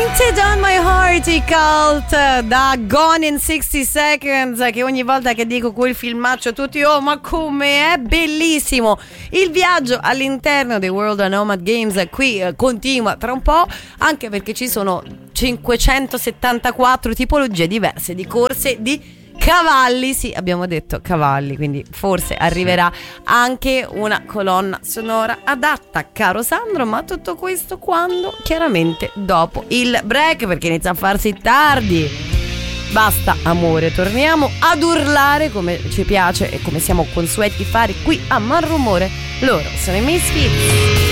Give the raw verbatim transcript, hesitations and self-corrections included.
Painted on my heart, i Cult, da Gone in sixty seconds, che ogni volta che dico quel filmaccio tutti oh ma come è bellissimo. Il viaggio all'interno dei World of Nomad Games qui eh, continua tra un po', anche perché ci sono cinquecentosettantaquattro tipologie diverse di corse di cavalli, sì, abbiamo detto cavalli, quindi forse arriverà anche una colonna sonora adatta, caro Sandro, ma tutto questo quando? Chiaramente dopo il break, perché inizia a farsi tardi. Basta amore, torniamo ad urlare come ci piace e come siamo consueti fare qui a Manrumore. Loro sono i Misfits.